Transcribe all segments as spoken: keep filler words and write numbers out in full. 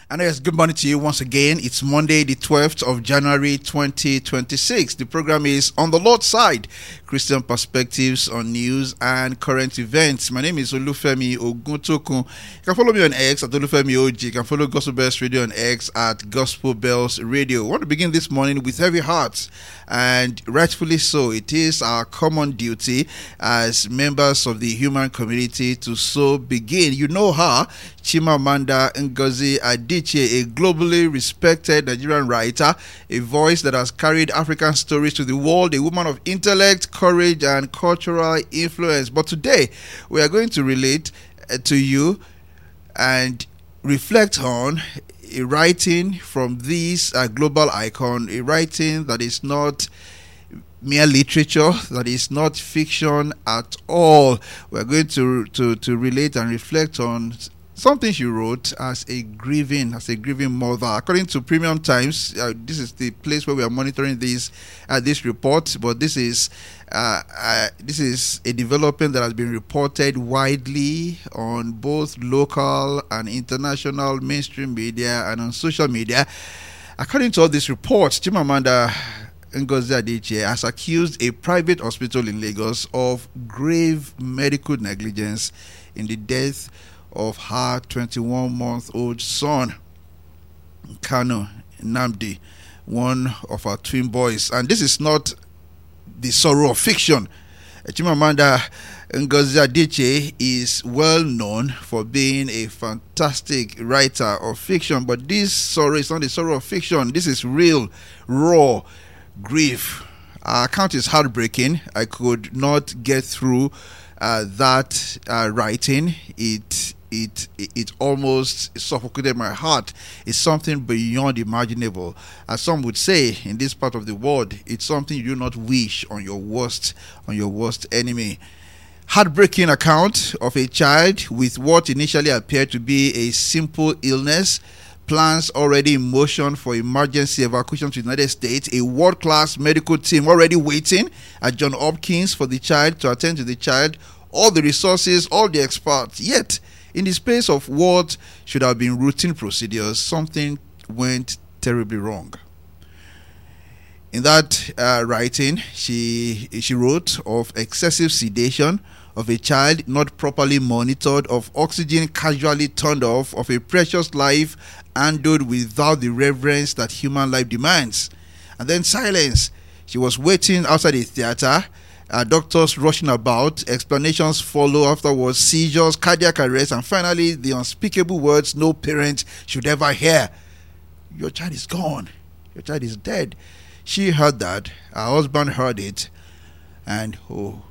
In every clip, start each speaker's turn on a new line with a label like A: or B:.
A: And yes, good morning to you once again. It's Monday, the twelfth of January, twenty twenty-six. The program is On the Lord's Side, Christian Perspectives on News and Current Events. My name is Olufemi Oguntokun. You can follow me on X at Olufemi O G. You can follow Gospel Bells Radio on X at Gospel Bells Radio. I want to begin this morning with heavy hearts, and rightfully so. It is our common duty as members of the human community to so begin. You know her, Chimamanda Ngozi Adichie, a globally respected Nigerian writer, a voice that has carried African stories to the world, a woman of intellect, courage, and cultural influence. But today, we are going to relate uh, to you and reflect on a writing from this uh, global icon, a writing that is not mere literature, that is not fiction at all. We are going to, to, to relate and reflect on something she wrote as a grieving, as a grieving mother. According to Premium Times, uh, this is the place where we are monitoring this uh, this report. But this is uh, uh, this is a development that has been reported widely on both local and international mainstream media and on social media. According to all these reports, Chimamanda Ngozi Adichie has accused a private hospital in Lagos of grave medical negligence in the death of her twenty-one-month-old son, Kanu Nnamdi, one of her twin boys. And this is not the sorrow of fiction. Chimamanda Ngozi Adichie is well known for being a fantastic writer of fiction, but this sorrow is not the sorrow of fiction. This is real, raw grief. Our account is heartbreaking. I could not get through uh, that uh, writing. It It, it it almost suffocated my heart. It's something beyond imaginable. As some would say in this part of the world, it's something you do not wish on your worst on your worst enemy. Heartbreaking account of a child with what initially appeared to be a simple illness. Plans already in motion for emergency evacuation to the United States. A world-class medical team already waiting at Johns Hopkins for the child, to attend to the child. All the resources, all the experts. Yet, in the space of what should have been routine procedures, something went terribly wrong. In that uh, writing, she she wrote of excessive sedation, of a child not properly monitored, of oxygen casually turned off, of a precious life handled without the reverence that human life demands. And then silence. She was waiting outside a theater. Uh, doctors rushing about, explanations follow afterwards, seizures, cardiac arrest, and finally the unspeakable words no parent should ever hear. Your child is gone. Your child is dead. She heard that. Her husband heard it. And oh,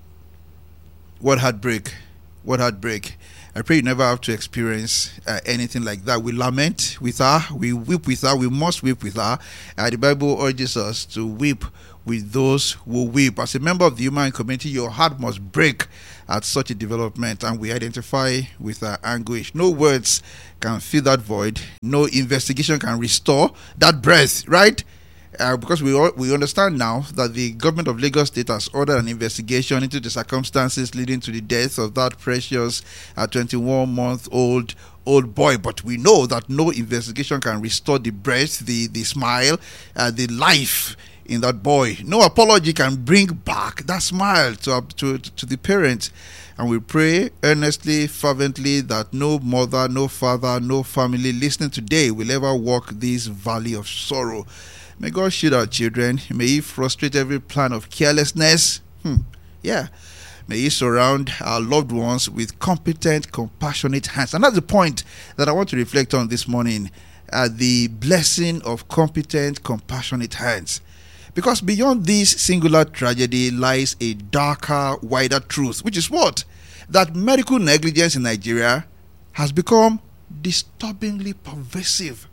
A: what heartbreak. What heartbreak. I pray you never have to experience uh, anything like that. We lament with her. We weep with her. We must weep with her. Uh, the Bible urges us to weep with those who weep. As a member of the human community, your heart must break at such a development, and we identify with our anguish. No words can fill that void. No investigation can restore that breath, right? Uh, because we all, we understand now that the government of Lagos State has ordered an investigation into the circumstances leading to the death of that precious uh, twenty-one-month-old old boy. But we know that no investigation can restore the breath, the, the smile, uh, the life in that boy. No apology can bring back that smile to, to, to the parent. And we pray earnestly, fervently, that no mother, no father, no family listening today will ever walk this valley of sorrow. May God shield our children. May He frustrate every plan of carelessness. Hmm. Yeah. May He surround our loved ones with competent, compassionate hands. And that's the point that I want to reflect on this morning. Uh, the blessing of competent, compassionate hands. Because beyond this singular tragedy lies a darker, wider truth, which is what? That medical negligence in Nigeria has become disturbingly pervasive.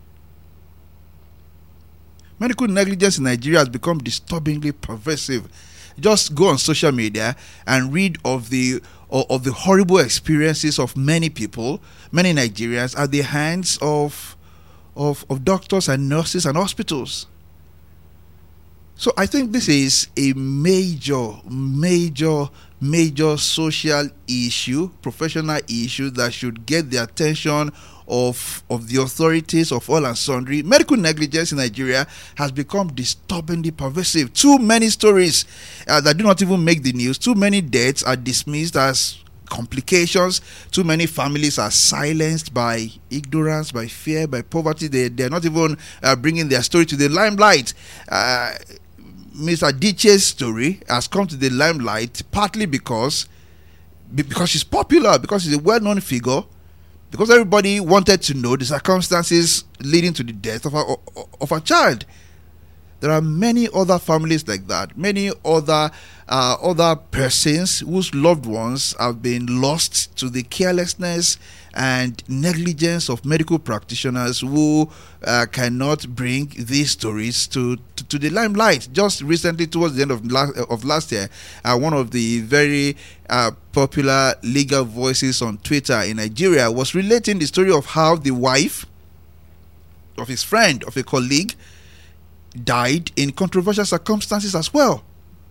A: Medical negligence in Nigeria has become disturbingly pervasive. Just go on social media and read of the of the horrible experiences of many people, many Nigerians, at the hands of of, of doctors and nurses and hospitals. So I think this is a major, major, major social issue, professional issue that should get the attention of of the authorities of all and sundry. Medical negligence in Nigeria has become disturbingly pervasive. Too many stories uh, that do not even make the news. Too many deaths are dismissed as complications. Too many families are silenced by ignorance, by fear, by poverty. They they are not even uh, bringing their story to the limelight. Uh, Mister Adichie's story has come to the limelight partly because because she's popular, because she's a well-known figure, because everybody wanted to know the circumstances leading to the death of her of her child. There are many other families like that, many other uh, other persons whose loved ones have been lost to the carelessness and negligence of medical practitioners who uh, cannot bring these stories to, to, to the limelight. Just recently, towards the end of last, of last year, uh, one of the very uh, popular legal voices on Twitter in Nigeria was relating the story of how the wife of his friend, of a colleague, died in controversial circumstances as well.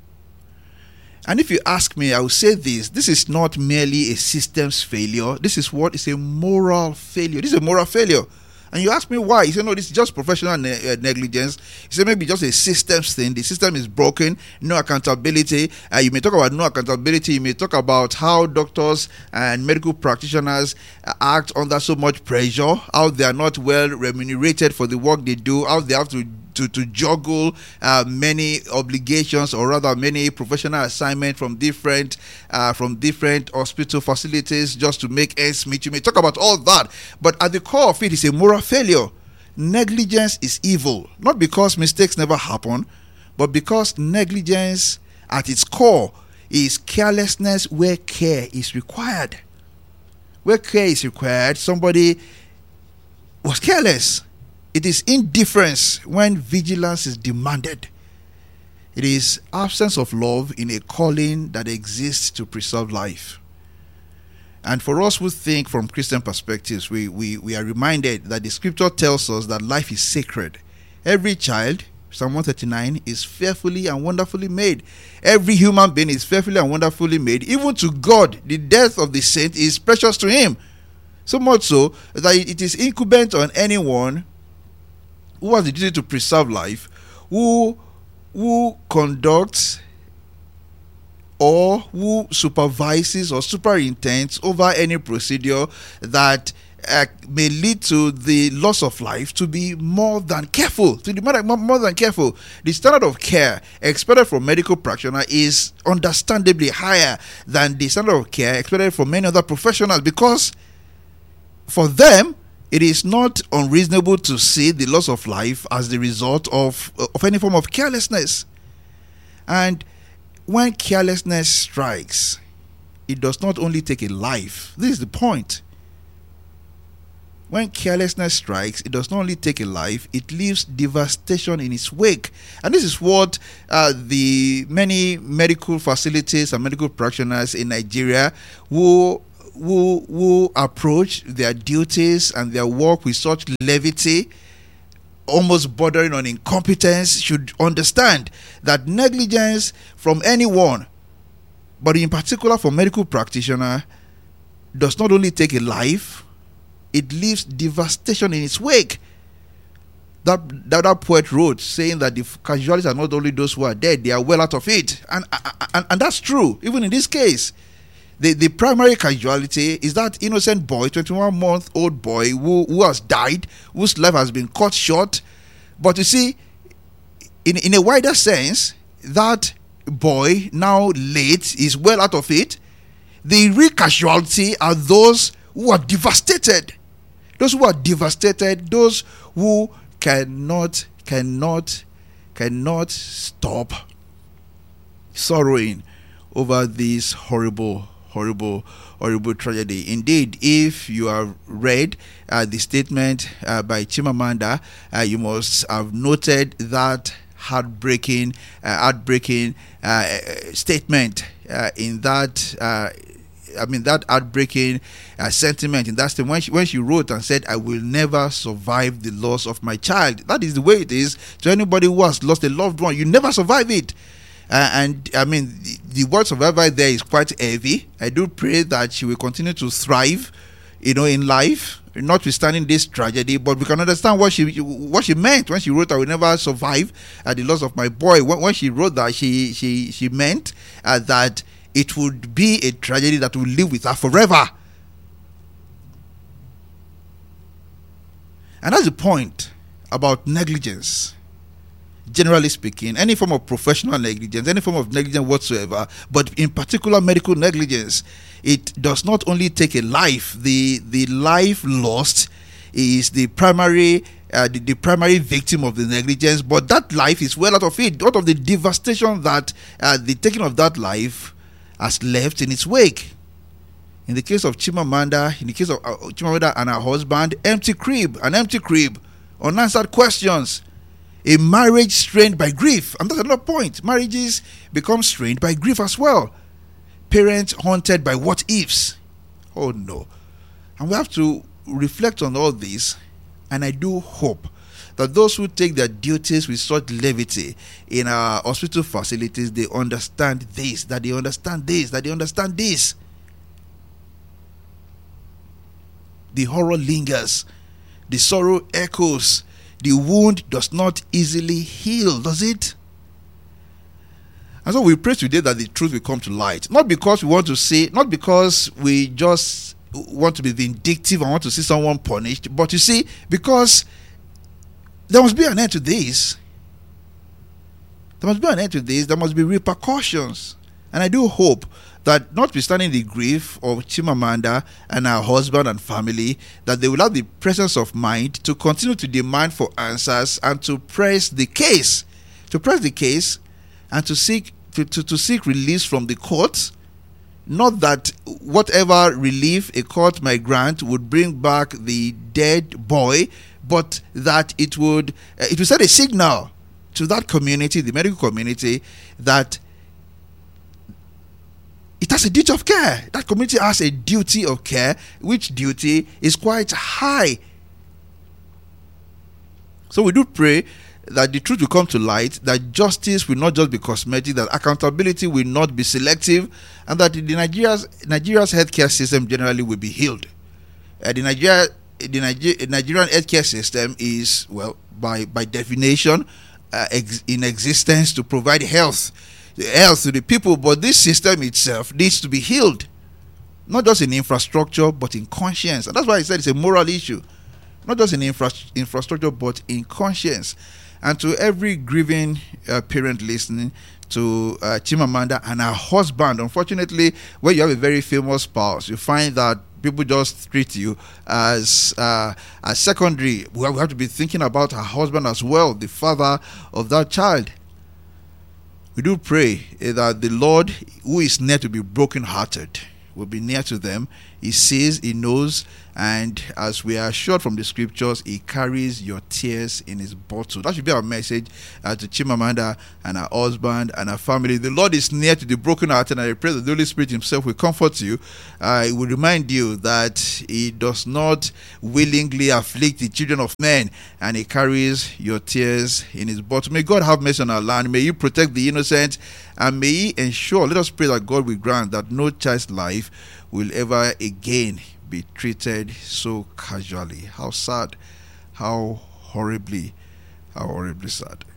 A: And if you ask me, I will say this: this is not merely a systems failure. This is what is a moral failure. This is a moral failure. And you ask me why? You say, no, this is just professional ne- uh, negligence. You say maybe just a systems thing. The system is broken, no accountability. Uh, you may talk about no accountability. You may talk about how doctors and medical practitioners uh, act under so much pressure, how they are not well remunerated for the work they do, how they have to to, to juggle uh, many obligations, or rather many professional assignments from different uh, from different hospital facilities just to make ends meet. You may talk about all that, but at the core of it is a moral failure. Negligence is evil, not because mistakes never happen, but because negligence at its core is carelessness where care is required. Where care is required, somebody was careless. It is indifference when vigilance is demanded. It is absence of love in a calling that exists to preserve life. And for us who think from Christian perspectives, we, we, we are reminded that the scripture tells us that life is sacred. Every child, Psalm one thirty-nine, is fearfully and wonderfully made. Every human being is fearfully and wonderfully made. Even to God, the death of the saint is precious to him. So much so that it is incumbent on anyone who has the duty to preserve life, who who conducts or who supervises or superintends over any procedure that uh, may lead to the loss of life, to be more than careful, to be more, more than careful. The standard of care expected from medical practitioner is understandably higher than the standard of care expected from many other professionals, because for them, it is not unreasonable to see the loss of life as the result of, of any form of carelessness. And when carelessness strikes, it does not only take a life. This is the point. When carelessness strikes, it does not only take a life, it leaves devastation in its wake. And this is what uh, the many medical facilities and medical practitioners in Nigeria who Who, who approach their duties and their work with such levity, almost bordering on incompetence, should understand that negligence from anyone, but in particular from medical practitioner, does not only take a life, it leaves devastation in its wake. That, that, that poet wrote, saying that the casualties are not only those who are dead, they are well out of it. And, and, and that's true, even in this case. The, the primary casualty is that innocent boy, twenty-one-month-old boy who, who has died, whose life has been cut short. But you see, in, in a wider sense, that boy, now late, is well out of it. The real casualty are those who are devastated. Those who are devastated, those who cannot, cannot, cannot stop sorrowing over this horrible horrible horrible tragedy. Indeed, if you have read uh, the statement uh, by Chimamanda, uh, you must have noted that heartbreaking uh, heartbreaking uh, statement uh, in that uh, I mean, that heartbreaking uh, sentiment in that state when she, when she wrote and said, I will never survive the loss of my child. That is the way it is to anybody who has lost a loved one. You never survive it. Uh, and I mean, the, the word survivor there is quite heavy. I do pray that she will continue to thrive, you know, in life, notwithstanding this tragedy. But we can understand what she what she meant when she wrote, I will never survive uh, the loss of my boy. When, when she wrote that, she she she meant uh, that it would be a tragedy that will live with her forever. And that's the point about negligence. Generally speaking, any form of professional negligence, any form of negligence whatsoever, but in particular medical negligence, it does not only take a life. The the life lost is the primary uh, the, the primary victim of the negligence, but that life is well out of it, out of the devastation that uh, the taking of that life has left in its wake. In the case of Chimamanda, in the case of uh, Chimamanda and her husband, empty crib, an empty crib, unanswered questions. A marriage strained by grief. And that's another point. Marriages become strained by grief as well. Parents haunted by what ifs. Oh no. And we have to reflect on all this. And I do hope that those who take their duties with such levity in our hospital facilities, they understand this, that they understand this, that they understand this. The horror lingers. The sorrow echoes. The wound does not easily heal, does it? And so we pray today that the truth will come to light. Not because we want to see, not because we just want to be vindictive and want to see someone punished, but you see, because there must be an end to this. There must be an end to this. There must be repercussions. And I do hope that notwithstanding the grief of Chimamanda and her husband and family, that they will have the presence of mind to continue to demand for answers and to press the case, to press the case and to seek to, to, to seek release from the courts. Not that whatever relief a court might grant would bring back the dead boy, but that it would uh, it would send a signal to that community, the medical community, that it has a duty of care. That community has a duty of care, which duty is quite high. So we do pray that the truth will come to light, that justice will not just be cosmetic, that accountability will not be selective, and that the Nigeria's Nigeria's healthcare system generally will be healed. Uh, the Nigeria the Niger, Nigerian healthcare system is, well, by by definition, uh, ex- in existence to provide health. health to the people, but this system itself needs to be healed, not just in infrastructure but in conscience. And that's why I said it's a moral issue, not just in infra- infrastructure but in conscience. And to every grieving uh, parent listening, to uh, Chimamanda and her husband, unfortunately, when you have a very famous spouse, you find that people just treat you as uh, as secondary. We have to be thinking about her husband as well, the father of that child. We do pray that the Lord, who is near to be brokenhearted, will be near to them. He sees, he knows, and as we are assured from the scriptures, he carries your tears in his bottle. That should be our message uh, to Chimamanda and her husband and her family. The Lord is near to the brokenhearted, and I pray that the Holy Spirit himself will comfort you. Uh, he will remind you that he does not willingly afflict the children of men, and he carries your tears in his bottle. May God have mercy on our land. May he protect the innocent, and may he ensure, let us pray that God will grant that no child's life will ever again be treated so casually. How sad, how horribly, how horribly sad.